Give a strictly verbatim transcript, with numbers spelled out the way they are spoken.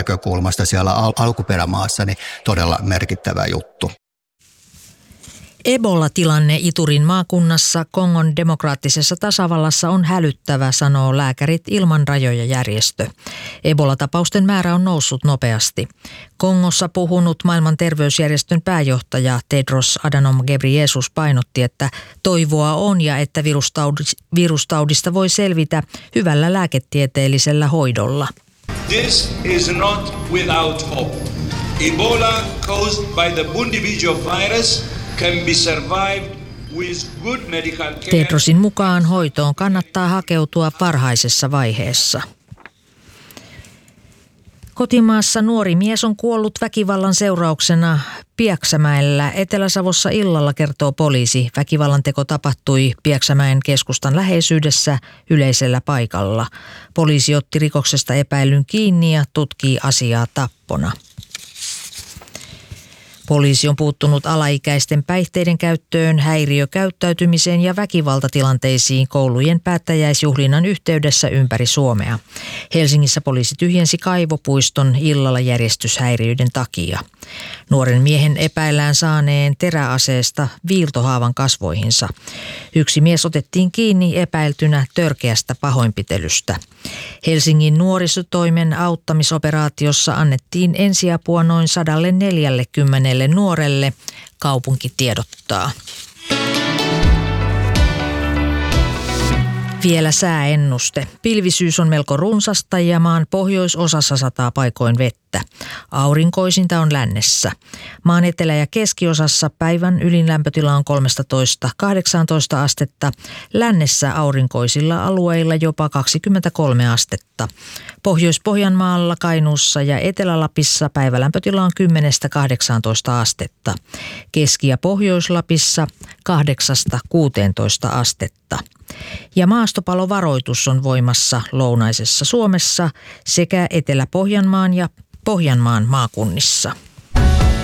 näkökulmasta siellä al- alkuperämaassa niin todella merkittävä juttu. Ebola-tilanne Iturin maakunnassa Kongon demokraattisessa tasavallassa on hälyttävä, sanoo Lääkärit ilman rajoja -järjestö. Ebola-tapausten määrä on noussut nopeasti. Kongossa puhunut maailman terveysjärjestön pääjohtaja Tedros Adhanom Ghebreyesus painotti, että toivoa on ja että virustaudista voi selvitä hyvällä lääketieteellisellä hoidolla. This is not without hope. Ebola caused by the Bundibugyo virus can be survived with good medical care. Tedrosin mukaan hoitoon kannattaa hakeutua varhaisessa vaiheessa. Kotimaassa nuori mies on kuollut väkivallan seurauksena Pieksämäellä Etelä-Savossa illalla, kertoo poliisi. Väkivallan teko tapahtui Pieksämäen keskustan läheisyydessä yleisellä paikalla. Poliisi otti rikoksesta epäillyn kiinni ja tutkii asiaa tappona. Poliisi on puuttunut alaikäisten päihteiden käyttöön, häiriökäyttäytymiseen ja väkivaltatilanteisiin koulujen päättäjäisjuhlinnan yhteydessä ympäri Suomea. Helsingissä poliisi tyhjensi kaivopuiston illalla järjestyshäiriöiden takia. Nuoren miehen epäillään saaneen teräaseesta viiltohaavan kasvoihinsa. Yksi mies otettiin kiinni epäiltynä törkeästä pahoinpitelystä. Helsingin nuorisotoimen auttamisoperaatiossa annettiin ensiapua noin sata neljäkymmentä nuorelle, kaupunki tiedottaa. Vielä sääennuste. Pilvisyys on melko runsasta ja maan pohjoisosassa sataa paikoin vettä. Aurinkoisinta on lännessä. Maan etelä- ja keskiosassa päivän ylin lämpötila on kolmetoista kahdeksantoista astetta. Lännessä aurinkoisilla alueilla jopa kaksikymmentäkolme astetta. Pohjois-Pohjanmaalla, Kainuussa ja Etelä-Lapissa päivälämpötila on kymmenestä kahdeksaantoista astetta. Keski- ja Pohjois-Lapissa kahdeksasta kuuteentoista astetta. Ja maastopalovaroitus on voimassa lounaisessa Suomessa sekä Etelä-Pohjanmaan ja Pohjanmaan maakunnissa.